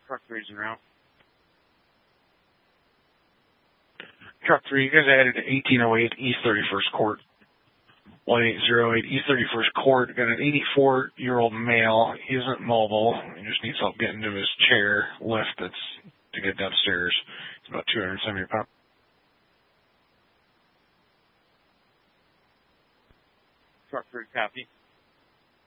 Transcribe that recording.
Truck 3's en route. Truck 3, you guys are headed to 1808 East 31st Court. 1808 East 31st Court. Got an 84-year-old male. He isn't mobile. He just needs help getting to his chair lift that's to get downstairs. It's about 270 pounds. Truck 3, copy.